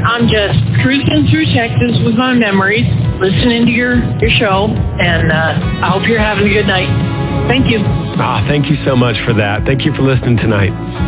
I'm just cruising through Texas with my memories, listening to your show, and I hope you're having a good night. Thank you. Thank you so much for that. Thank you for listening tonight.